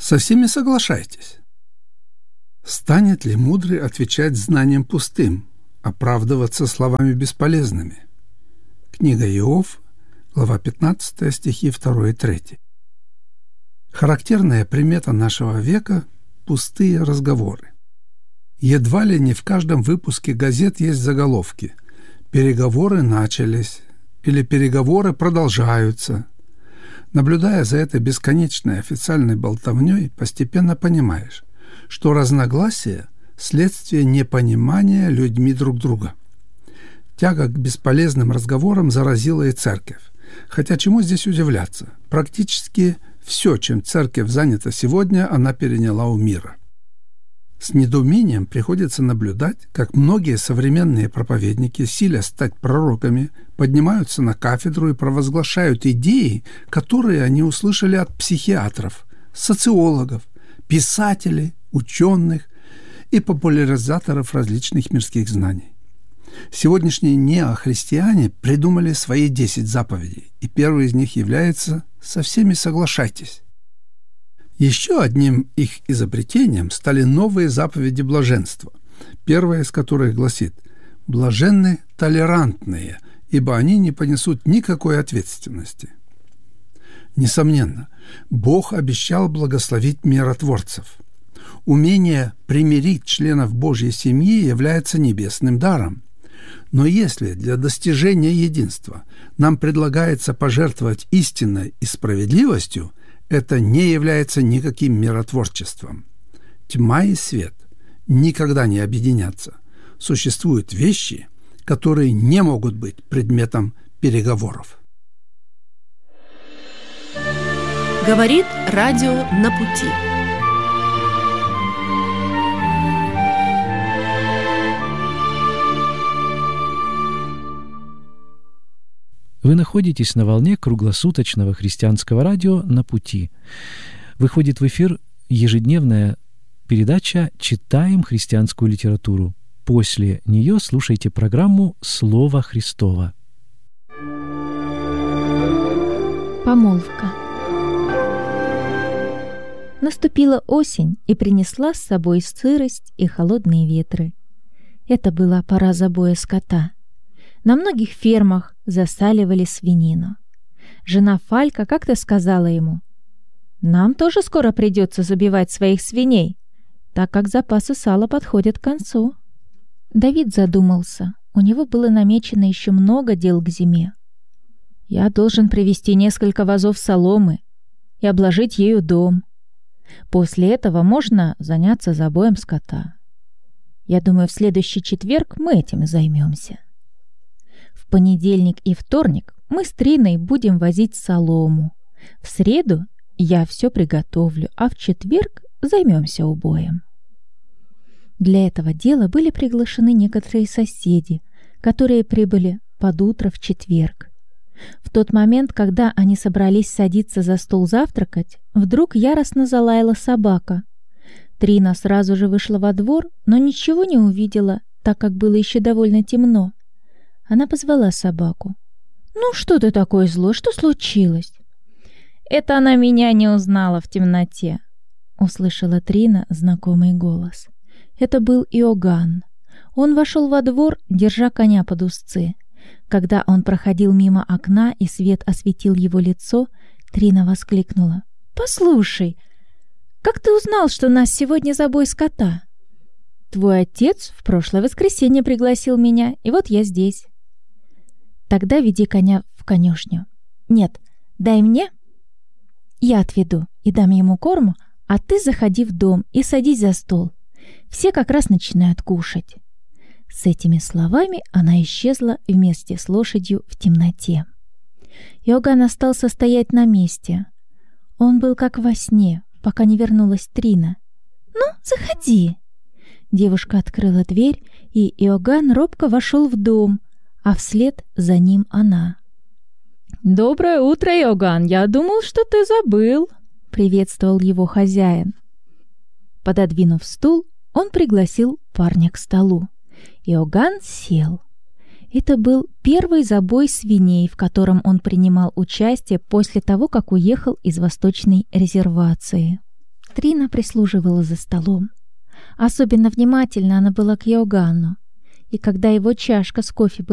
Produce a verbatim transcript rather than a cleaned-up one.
Со всеми соглашайтесь. Станет ли мудрый отвечать знанием пустым, оправдываться словами бесполезными? Книга Иов, глава пятнадцатая, стихи два и три. Характерная примета нашего века – пустые разговоры. Едва ли не в каждом выпуске газет есть заголовки «Переговоры начались» или «Переговоры продолжаются». Наблюдая за этой бесконечной официальной болтовней, постепенно понимаешь, что разногласия – следствие непонимания людьми друг друга. Тяга к бесполезным разговорам заразила и церковь. Хотя чему здесь удивляться? Практически все, чем церковь занята сегодня, она переняла у мира. С недоумением приходится наблюдать, как многие современные проповедники, силясь стать пророками, поднимаются на кафедру и провозглашают идеи, которые они услышали от психиатров, социологов, писателей, ученых и популяризаторов различных мирских знаний. Сегодняшние неохристиане придумали свои десять заповедей, и первой из них является «со всеми соглашайтесь». Еще одним их изобретением стали новые заповеди блаженства, первая из которых гласит «блаженны толерантные, ибо они не понесут никакой ответственности». Несомненно, Бог обещал благословить миротворцев. Умение примирить членов Божьей семьи является небесным даром. Но если для достижения единства нам предлагается пожертвовать истиной и справедливостью, это не является никаким миротворчеством. Тьма и свет никогда не объединятся. Существуют вещи, которые не могут быть предметом переговоров. Говорит радио «На пути». Вы находитесь на волне круглосуточного христианского радио «На пути». Выходит в эфир ежедневная передача «Читаем христианскую литературу». После нее слушайте программу «Слово Христово». Помолвка. Наступила осень и принесла с собой сырость и холодные ветры. Это была пора забоя скота. На многих фермах засаливали свинину. Жена Фалька как-то сказала ему: «Нам тоже скоро придется забивать своих свиней, так как запасы сала подходят к концу». Давид задумался. У него было намечено еще много дел к зиме. «Я должен привезти несколько вазов соломы и обложить ею дом. После этого можно заняться забоем скота. Я думаю, в следующий четверг мы этим и займемся. В понедельник и вторник мы с Триной будем возить солому. В среду я все приготовлю, а в четверг займемся убоем». Для этого дела были приглашены некоторые соседи, которые прибыли под утро в четверг. В тот момент, когда они собрались садиться за стол завтракать, вдруг яростно залаяла собака. Трина сразу же вышла во двор, но ничего не увидела, так как было еще довольно темно. Она позвала собаку. «Ну что ты такой злой? Что случилось?» «Это она меня не узнала в темноте», — услышала Трина знакомый голос. Это был Иоганн. Он вошел во двор, держа коня под узцы. Когда он проходил мимо окна и свет осветил его лицо, Трина воскликнула: «Послушай, как ты узнал, что у нас сегодня забой скота?» «Твой отец в прошлое воскресенье пригласил меня, и вот я здесь». «Тогда веди коня в конюшню». «Нет, дай мне, я отведу и дам ему корму, а ты заходи в дом и садись за стол. Все как раз начинают кушать». С этими словами она исчезла вместе с лошадью в темноте. Иоганн остался стоять на месте. Он был как во сне, пока не вернулась Трина. «Ну, заходи». Девушка открыла дверь, и Иоганн робко вошел в дом, а вслед за ним она. «Доброе утро, Иоганн! Я думал, что ты забыл», — приветствовал его хозяин. Пододвинув стул, он пригласил парня к столу. Иоганн сел. Это был первый забой свиней, в котором он принимал участие после того, как уехал из восточной резервации. Трина прислуживала за столом. Особенно внимательно она была к Иоганну, и когда его чашка с кофе была